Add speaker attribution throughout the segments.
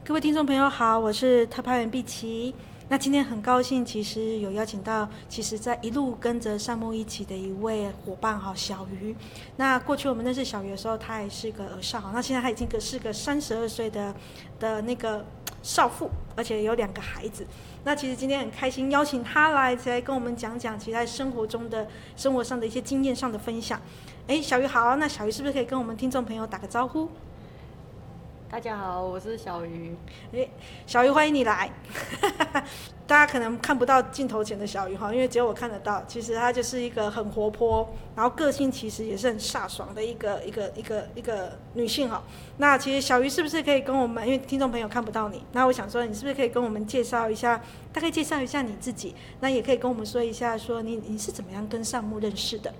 Speaker 1: 各位听众朋友好，我是特派员碧琪。那今天很高兴，其实有邀请到，其实在一路跟着善牧一起的一位伙伴哈，小鱼。那过去我们认识小鱼的时候，他还是个儿少，那现在他已经是个32岁的那个少妇，而且有2个孩子。那其实今天很开心邀请他来跟我们讲讲，其实在生活上的一些经验上的分享。小鱼好，那小鱼是不是可以跟我们听众朋友打个招呼？
Speaker 2: 大家好，我是小鱼。
Speaker 1: 小鱼，欢迎你来。大家可能看不到镜头前的小鱼哈，因为只有我看得到。其实她就是一个很活泼，然后个性其实也是很飒爽的一个女性哈。那其实小鱼是不是可以跟我们，因为听众朋友看不到你，那我想说你是不是可以跟我们大概介绍一下你自己？那也可以跟我们说一下，说你是怎么样跟善牧认识的？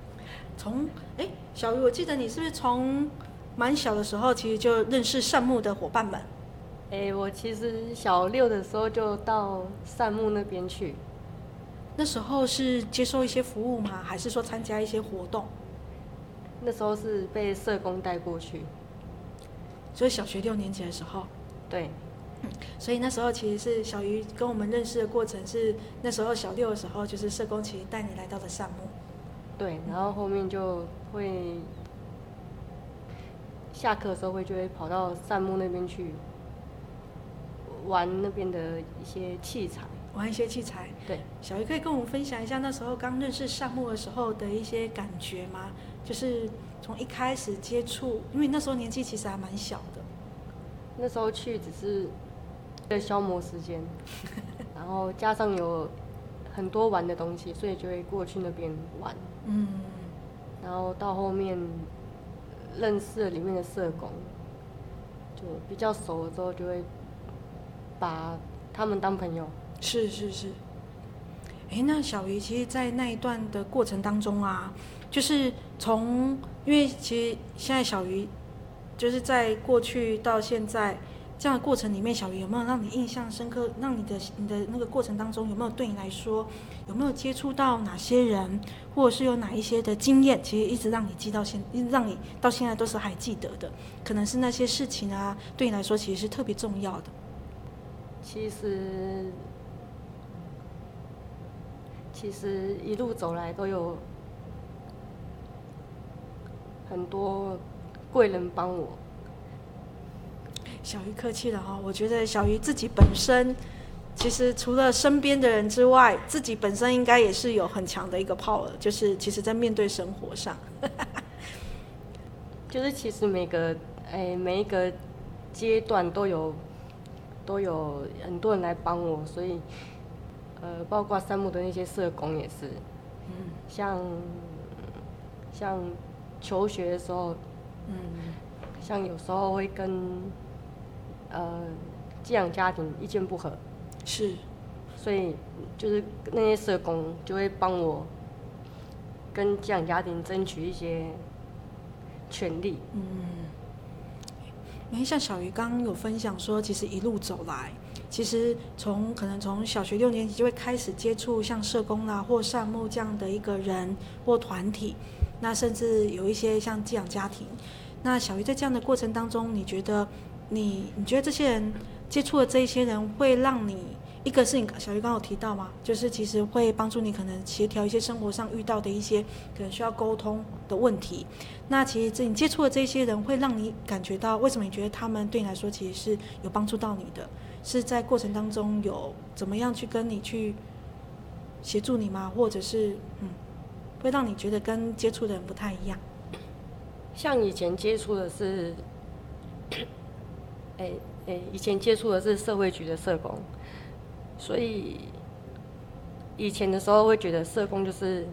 Speaker 1: 小鱼，我记得你是不是从蛮小的时候，其实就认识善牧的伙伴们？
Speaker 2: 我其实小6的时候就到善牧那边去。
Speaker 1: 那时候是接受一些服务吗？还是说参加一些活动？
Speaker 2: 那时候是被社工带过去。
Speaker 1: 所以小学6年级的时候。
Speaker 2: 对。
Speaker 1: 所以那时候其实是小鱼跟我们认识的过程是，那时候小6的时候，就是社工其实带你来到了善牧。
Speaker 2: 对，然后后面就会下课的时候就会跑到善牧那边去玩那边的一些器材。
Speaker 1: 玩一些器材。
Speaker 2: 对。
Speaker 1: 小鱼可以跟我们分享一下那时候刚认识善牧的时候的一些感觉吗？就是从一开始接触，因为那时候年纪其实还蛮小的。
Speaker 2: 那时候去只是为了消磨时间，然后加上有很多玩的东西，所以就会过去那边玩。然后到后面认识了里面的社工，就比较熟了之后，就会把他们当朋友。
Speaker 1: 是。那小鱼其实在那一段的过程当中啊，就是因为其实现在小鱼就是在过去到现在这样的过程里面，小鱼有没有让你印象深刻？让你的那个过程当中，有没有对你来说，有没有接触到哪些人，或者是有哪一些的经验，其实一直让你到现在都是还记得的？可能是那些事情啊，对你来说其实是特别重要的。
Speaker 2: 其实一路走来都有很多贵人帮我。
Speaker 1: 小鱼客气了哈，我觉得小鱼自己本身，其实除了身边的人之外，自己本身应该也是有很强的一个 power， 就是其实在面对生活上，
Speaker 2: 就是其实每一个阶段都有很多人来帮我，所以包括善牧的那些社工也是，像求学的时候，像有时候会跟寄养家庭意见不合，
Speaker 1: 是，
Speaker 2: 所以就是那些社工就会帮我跟寄养家庭争取一些权利。
Speaker 1: 像小鱼刚刚有分享说，其实一路走来，其实可能从小学6年级就会开始接触像社工啦或善牧这样的一个人或团体，那甚至有一些像寄养家庭。那小鱼在这样的过程当中，你觉得这些人接触的这一些人会让你，一个是小鱼刚刚有提到嘛，就是其实会帮助你可能协调一些生活上遇到的一些可能需要沟通的问题。那其实你接触的这些人会让你感觉到，为什么你觉得他们对你来说其实是有帮助到你的？是在过程当中有怎么样去跟你去协助你吗？或者是会让你觉得跟接触的人不太一样？
Speaker 2: 像以前接触的是，以前接触的是社会局的社工，所以以前的时候会觉得社工就是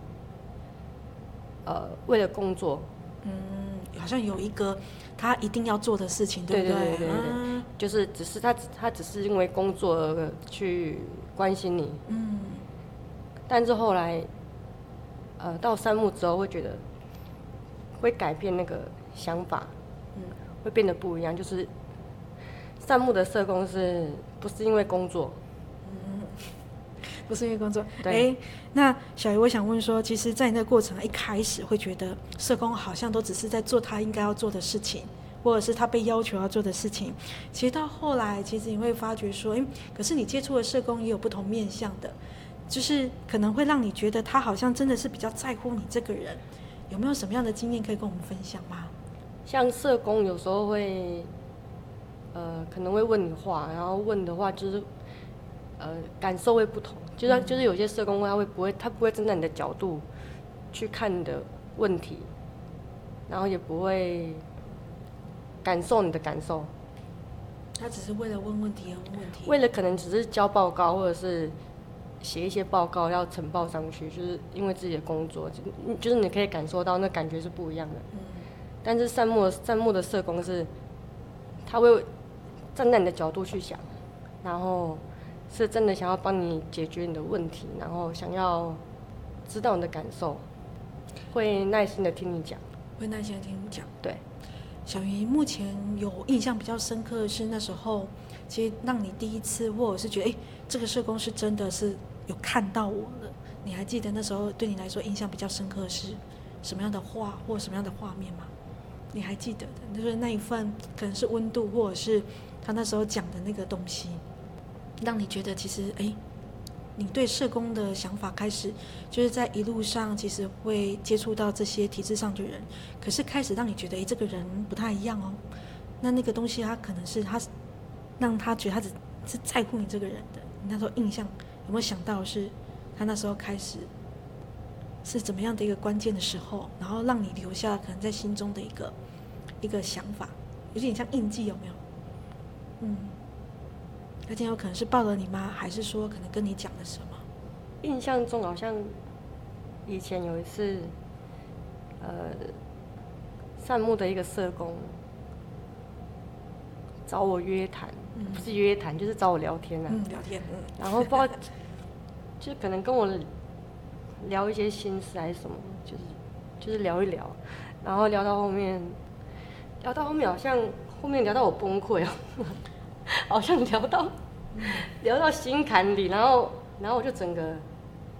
Speaker 2: 为了工作，
Speaker 1: 好像有一个他一定要做的事情，对不对？
Speaker 2: 对，就是他只是因为工作而去关心你，但是后来到善牧之后会觉得会改变那个想法，会变得不一样，就是善牧的社工是不是因为工作？
Speaker 1: 不是因为工作。
Speaker 2: 对。
Speaker 1: 那小鱼，我想问说，其实，在你那个过程一开始会觉得社工好像都只是在做他应该要做的事情， 或者是他被要求要做的事情。其实到后来，其实你会发觉说，可是你接触的社工也有不同面向的，就是可能会让你觉得他好像真的是比较在乎你这个人。有没有什么样的经验可以跟我们分享吗？
Speaker 2: 像社工有时候会，可能会问你话，然后问的话就是，感受会不同，就是有些社工他不会站在你的角度去看你的问题，然后也不会感受你的感受。
Speaker 1: 他只是为了问问题而问问题，
Speaker 2: 为了可能只是交报告或者是写一些报告要呈报上去，就是因为自己的工作，就是你可以感受到那感觉是不一样的。但是善牧的社工是，他会站在你的角度去想，然后是真的想要帮你解决你的问题，然后想要知道你的感受，会耐心的听你讲。
Speaker 1: 会耐心的听你讲。
Speaker 2: 对。
Speaker 1: 小云目前有印象比较深刻的是那时候，其实让你第一次或者是觉得，这个社工是真的是有看到我了。你还记得那时候对你来说印象比较深刻的是什么样的话或什么样的画面吗？你还记得的，就是那一份可能是温度，或者是他那时候讲的那个东西，让你觉得其实你对社工的想法开始就是在一路上其实会接触到这些体制上的人，可是开始让你觉得这个人不太一样哦。那个东西他可能是他让他觉得他只是在乎你这个人的。你那时候印象有没有想到是他那时候开始是怎么样的一个关键的时候，然后让你留下可能在心中的一个想法，有点像印记，有没有？那今天有可能是抱了你妈，还是说可能跟你讲了什么？
Speaker 2: 印象中好像以前有一次，善牧的一个社工找我约谈，不是约谈，就是找我聊天啊。
Speaker 1: 聊天。
Speaker 2: 然后不知道，就可能跟我聊一些心事还是什么，就是聊一聊，然后聊到后面好像后面聊到我崩溃了。好像聊到心坎里，然后我就整个